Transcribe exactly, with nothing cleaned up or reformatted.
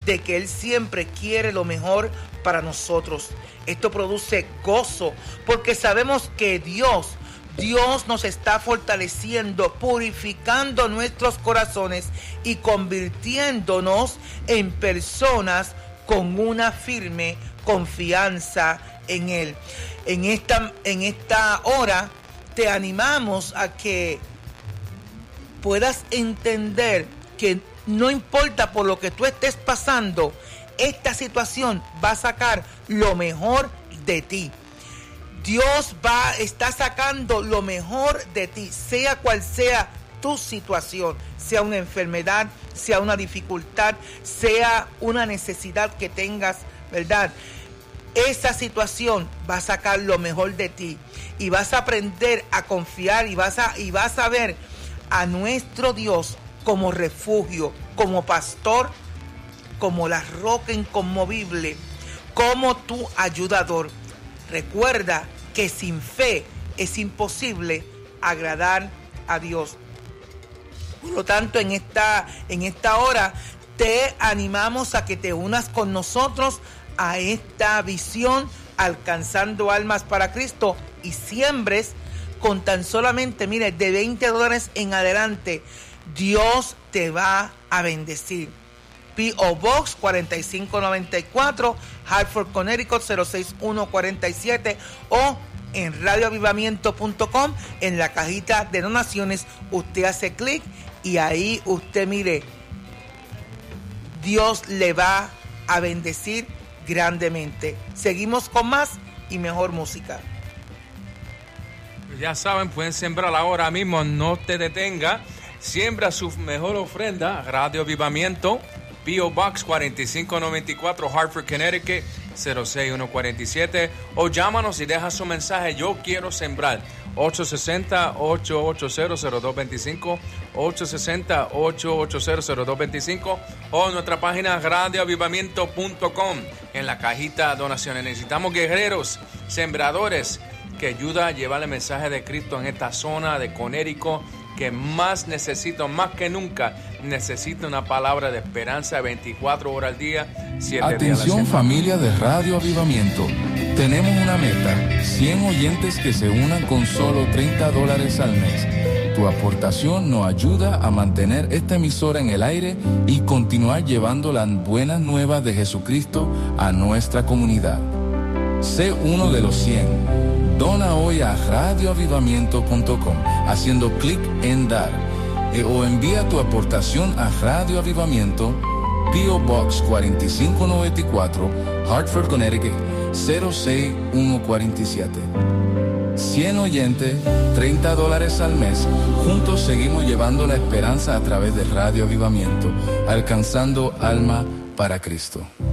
de que Él siempre quiere lo mejor para nosotros. Esto produce gozo porque sabemos que Dios, Dios nos está fortaleciendo, purificando nuestros corazones y convirtiéndonos en personas con una firme confianza en Él. En esta, en esta hora te animamos a que puedas entender que no importa por lo que tú estés pasando, esta situación va a sacar lo mejor de ti. Dios va, está sacando lo mejor de ti, sea cual sea tu situación, sea una enfermedad, sea una dificultad, sea una necesidad que tengas, ¿verdad? Esa situación va a sacar lo mejor de ti y vas a aprender a confiar y vas a, y vas a ver a nuestro Dios como refugio, como pastor, como la roca inconmovible, como tu ayudador. Recuerda que sin fe es imposible agradar a Dios. Por lo tanto, en esta, en esta hora te animamos a que te unas con nosotros a esta visión, alcanzando almas para Cristo, y siembres con tan solamente, mire, de veinte dólares en adelante. Dios te va a bendecir. P O Box cuarenta y cinco noventa y cuatro, Hartford, Connecticut cero seis uno cuatro siete, o en radio avivamiento punto com, en la cajita de donaciones usted hace clic y ahí usted, mire, Dios le va a bendecir grandemente. Seguimos con más y mejor música. Ya saben, pueden sembrar ahora mismo, no te detenga. Siembra su mejor ofrenda, Radio Avivamiento, P O Box cuarenta y cinco noventa y cuatro, Hartford, Connecticut cero seis uno cuatro siete, o llámanos y deja su mensaje, yo quiero sembrar, ocho seis cero, ocho ocho cero, cero dos dos cinco, ocho seis cero, ocho ocho cero, cero dos dos cinco, o nuestra página radio avivamiento punto com, en la cajita donaciones. Necesitamos guerreros, sembradores, que ayuda a llevar el mensaje de Cristo en esta zona de Connecticut, que más necesito, más que nunca, necesito una palabra de esperanza veinticuatro horas al día, siete días a la semana. Atención, familia de Radio Avivamiento. Tenemos una meta, cien oyentes que se unan con solo treinta dólares al mes. Tu aportación nos ayuda a mantener esta emisora en el aire y continuar llevando las buenas nuevas de Jesucristo a nuestra comunidad. Sé uno de los cien. Dona hoy a radio avivamiento punto com haciendo clic en dar, eh, o envía tu aportación a Radio Avivamiento, P O Box cuarenta y cinco noventa y cuatro, Hartford, Connecticut cero seis uno cuatro siete. cien oyentes, treinta dólares al mes. Juntos seguimos llevando la esperanza a través de Radio Avivamiento, alcanzando alma para Cristo.